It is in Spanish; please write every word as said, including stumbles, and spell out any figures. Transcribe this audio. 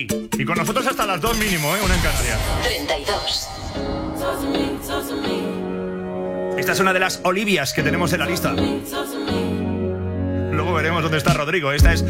aquí. Y con nosotros hasta las dos mínimo, ¿eh? Una en Canarias. treinta y dos. Esta es una de las Olivias que tenemos en la lista. Luego veremos dónde está Rodrigo. Esta es